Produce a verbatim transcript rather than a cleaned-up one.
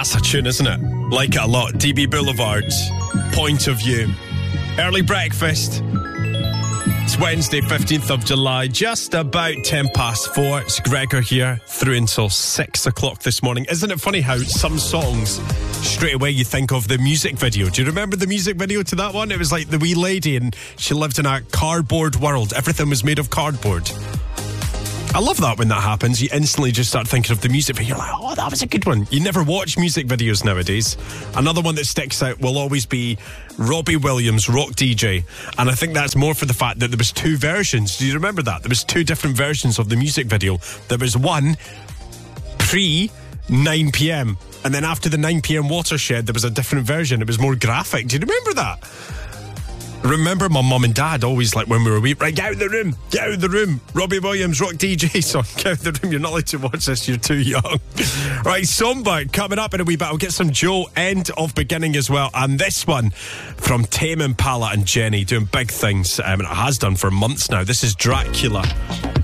That's a tune, isn't it? Like it a lot. D B Boulevard's Point of View. Early breakfast. It's Wednesday, fifteenth of July, just about ten past four. It's Gregor here, through until six o'clock this morning. Isn't it funny how some songs, straight away you think of the music video? Do you remember the music video to that one? It was like the wee lady and she lived in a cardboard world. Everything was made of cardboard. I love that when that happens. You instantly just start thinking of the music video. You're like, oh, that was a good one. You never watch music videos nowadays. Another one that sticks out will always be Robbie Williams, Rock D J. And I think that's more for the fact that there was two versions. Do you remember that? There was two different versions of the music video. There was one pre nine p.m. and then after the nine p.m. watershed, there was a different version. It was more graphic. Do you remember that? Remember my mum and dad always, like, when we were wee, right, get out of the room, get out of the room. Robbie Williams, Rock D J song, get out of the room. You're not allowed to watch this, you're too young. Right, Somebite coming up in a wee bit. I'll get some Joe, End of Beginning as well. And this one from Tame Impala and Jenny doing big things. Um, and it has done for months now. This is Dracula.